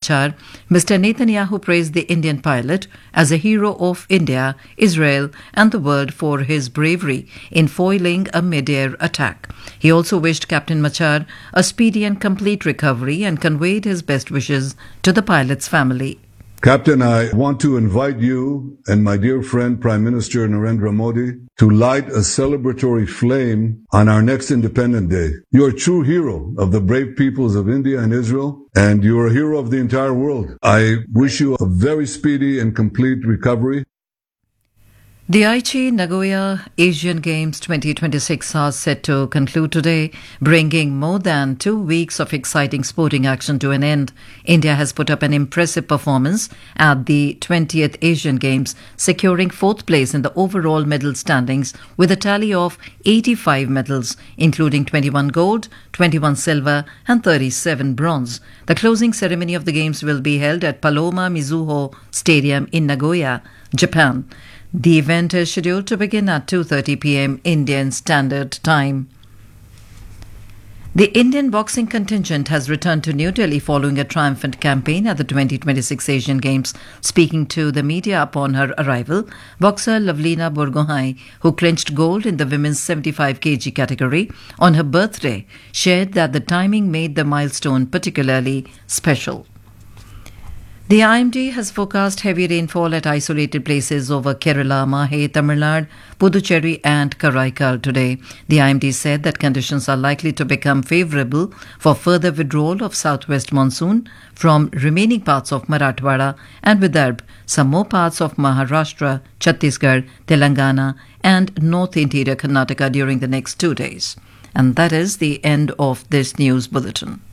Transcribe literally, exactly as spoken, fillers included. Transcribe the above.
Machar, Mister Netanyahu praised the Indian pilot as a hero of India, Israel and the world for his bravery in foiling a mid-air attack. He also wished Captain Machar a speedy and complete recovery and conveyed his best wishes to the pilot's family. Captain, I want to invite you and my dear friend Prime Minister Narendra Modi to light a celebratory flame on our next Independence Day. You are a true hero of the brave peoples of India and Israel, and you are a hero of the entire world. I wish you a very speedy and complete recovery. The Aichi Nagoya Asian Games twenty twenty-six are set to conclude today, bringing more than two weeks of exciting sporting action to an end. India has put up an impressive performance at the twentieth Asian Games, securing fourth place in the overall medal standings with a tally of eighty-five medals, including twenty-one gold, twenty-one silver and thirty-seven bronze. The closing ceremony of the Games will be held at Paloma Mizuho Stadium in Nagoya, Japan. The event is scheduled to begin at two thirty p.m. Indian Standard Time. The Indian boxing contingent has returned to New Delhi following a triumphant campaign at the twenty twenty-six Asian Games. Speaking to the media upon her arrival, boxer Lavlina Borgohain, who clinched gold in the women's seventy-five kilograms category on her birthday, shared that the timing made the milestone particularly special. The I M D has forecast heavy rainfall at isolated places over Kerala, Mahe, Tamil Nadu, Puducherry and Karaikal today. The I M D said that conditions are likely to become favourable for further withdrawal of southwest monsoon from remaining parts of Marathwada and Vidarbha, some more parts of Maharashtra, Chhattisgarh, Telangana and North Interior Karnataka during the next two days. And that is the end of this news bulletin.